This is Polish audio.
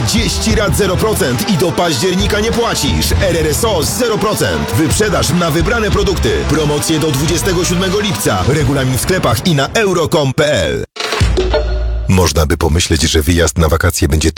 30 lat 0% i do października nie płacisz. RRSO 0%. Wyprzedaż na wybrane produkty. Promocje do 27 lipca. Regulamin w sklepach i na euro.com.pl. Można by pomyśleć, że wyjazd na wakacje będzie